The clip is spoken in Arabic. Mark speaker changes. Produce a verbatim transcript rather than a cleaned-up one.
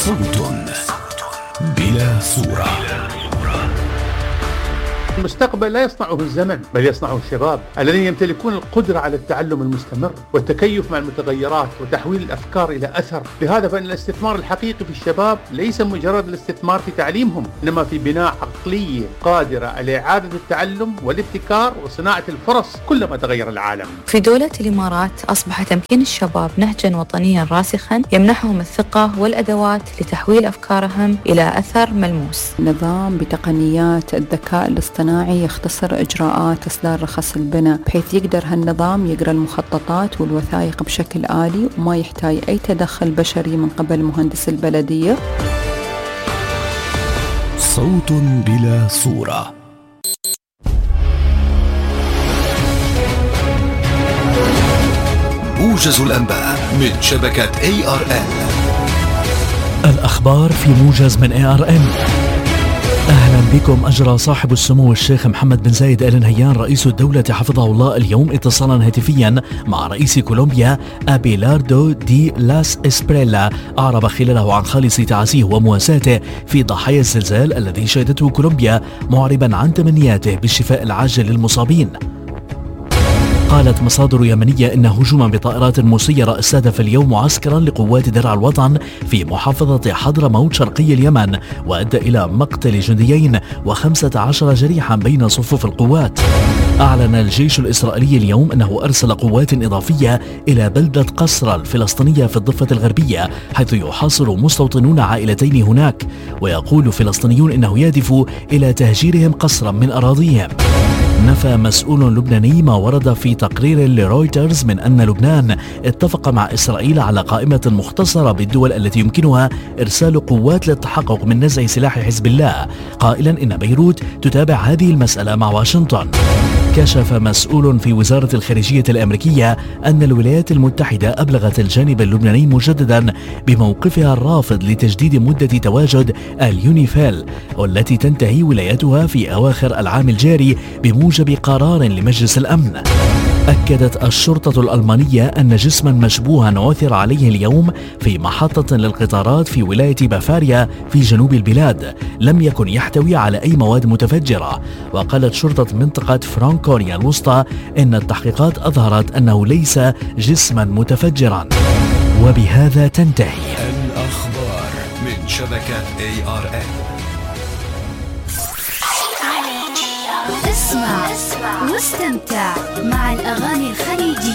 Speaker 1: صوت بلا صورة.
Speaker 2: المستقبل لا يصنعه الزمن بل يصنعه الشباب الذين يمتلكون القدرة على التعلم المستمر والتكيف مع المتغيرات وتحويل الأفكار إلى أثر. لهذا فإن الاستثمار الحقيقي في الشباب ليس مجرد الاستثمار في تعليمهم، إنما في بناء عقلية قادرة على إعادة التعلم والابتكار وصناعة الفرص كلما تغير العالم.
Speaker 3: في دولة الإمارات أصبح تمكين الشباب نهجا وطنيا راسخا يمنحهم الثقة والأدوات لتحويل أفكارهم إلى أثر ملموس.
Speaker 4: نظام بتقنيات الذكاء الاصطناعي يختصر إجراءات إصدار رخص البناء، بحيث يقدر هالنظام يقرأ المخططات والوثائق بشكل آلي وما يحتاج أي تدخل بشري من قبل مهندس البلدية.
Speaker 1: صوت بلا صورة. موجز الأنباء من شبكة إيه آر إن.
Speaker 5: الأخبار في موجز من إيه آر إن. أهلا بكم. أجرى صاحب السمو الشيخ محمد بن زايد آل نهيان رئيس الدولة حفظه الله اليوم اتصالا هاتفيا مع رئيس كولومبيا أبيلاردو دي لاس إسبريلا، أعرب خلاله عن خالص تعازيه ومواساته في ضحايا الزلزال الذي شهدته كولومبيا، معربا عن تمنياته بالشفاء العاجل للمصابين. قالت مصادر يمنية إن هجوما بطائرات مسيرة استهدف اليوم معسكرا لقوات درع الوطن في محافظة حضرموت شرقي اليمن، وأدى إلى مقتل جنديين وخمسة عشر جريحا بين صفوف القوات. أعلن الجيش الإسرائيلي اليوم أنه أرسل قوات إضافية إلى بلدة قصر الفلسطينية في الضفة الغربية، حيث يحاصر مستوطنون عائلتين هناك، ويقول فلسطينيون إنه يهدف إلى تهجيرهم قسرا من أراضيهم. نفى مسؤول لبناني ما ورد في تقرير لرويترز من أن لبنان اتفق مع إسرائيل على قائمة مختصرة بالدول التي يمكنها إرسال قوات للتحقق من نزع سلاح حزب الله، قائلا إن بيروت تتابع هذه المسألة مع واشنطن. كشف مسؤول في وزارة الخارجية الأمريكية أن الولايات المتحدة أبلغت الجانب اللبناني مجددا بموقفها الرافض لتجديد مدة تواجد اليونيفيل، والتي تنتهي ولايتها في أواخر العام الجاري بموجب قرار لمجلس الأمن. أكدت الشرطة الألمانية أن جسما مشبوها عثر عليه اليوم في محطة للقطارات في ولاية بافاريا في جنوب البلاد، لم يكن يحتوي على أي مواد متفجرة. وقالت شرطة منطقة فرانكونيا الوسطى إن التحقيقات أظهرت أنه ليس جسما متفجرا. وبهذا تنتهي
Speaker 1: الأخبار من شبكة إيه آر إن.
Speaker 6: اسمع واستمتع مع الأغاني الخليجية.